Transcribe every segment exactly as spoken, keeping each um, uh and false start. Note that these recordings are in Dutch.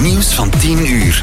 Nieuws van tien uur.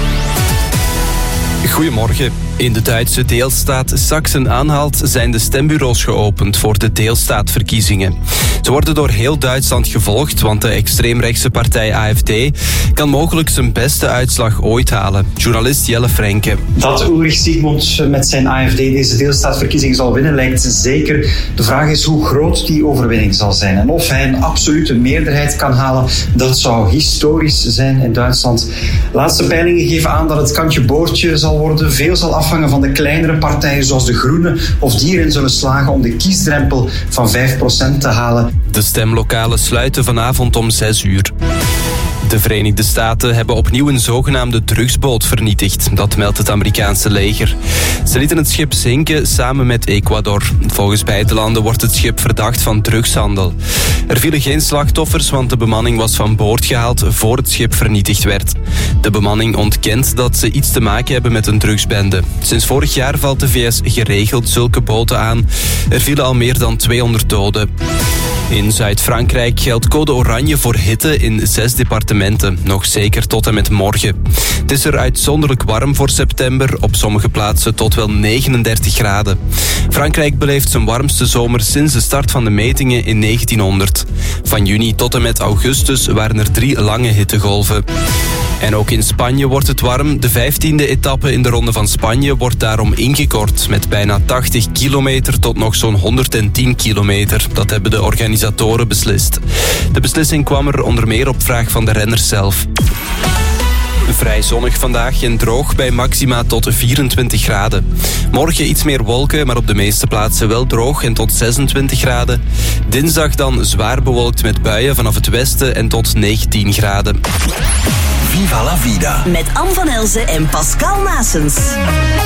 Goedemorgen. In de Duitse deelstaat Sachsen-Anhalt zijn de stembureaus geopend voor de deelstaatverkiezingen. Ze worden door heel Duitsland gevolgd, want de extreemrechtse partij A F D kan mogelijk zijn beste uitslag ooit halen. Journalist Jelle Frenke. Dat Ulrich Siegmund met zijn A F D deze deelstaatverkiezingen zal winnen lijkt zeker. De vraag is hoe groot die overwinning zal zijn en of hij een absolute meerderheid kan halen. Dat zou historisch zijn in Duitsland. Laatste peilingen geven aan dat het kantje boordje zal worden. Veel zal afhangen van de kleinere partijen zoals de Groenen of die erin zullen slagen om de kiesdrempel van vijf procent te halen. De stemlokalen sluiten vanavond om zes uur. De Verenigde Staten hebben opnieuw een zogenaamde drugsboot vernietigd. Dat meldt het Amerikaanse leger. Ze lieten het schip zinken samen met Ecuador. Volgens beide landen wordt het schip verdacht van drugshandel. Er vielen geen slachtoffers, want de bemanning was van boord gehaald voor het schip vernietigd werd. De bemanning ontkent dat ze iets te maken hebben met een drugsbende. Sinds vorig jaar valt de V S geregeld zulke boten aan. Er vielen al meer dan tweehonderd doden. In Zuid-Frankrijk geldt code oranje voor hitte in zes departementen, nog zeker tot en met morgen. Het is er uitzonderlijk warm voor september, op sommige plaatsen tot wel negenendertig graden. Frankrijk beleeft zijn warmste zomer sinds de start van de metingen in negentienhonderd. Van juni tot en met augustus waren er drie lange hittegolven. En ook in Spanje wordt het warm. De vijftiende etappe in de Ronde van Spanje wordt daarom ingekort met bijna tachtig kilometer tot nog zo'n honderdtien kilometer. Dat hebben de organisatoren beslist. De beslissing kwam er onder meer op vraag van de renners zelf. Vrij zonnig vandaag en droog bij maxima tot vierentwintig graden. Morgen iets meer wolken, maar op de meeste plaatsen wel droog en tot zesentwintig graden. Dinsdag dan zwaar bewolkt met buien vanaf het westen en tot negentien graden. Viva la vida. Met Anne van Elzen en Pascal Naessens.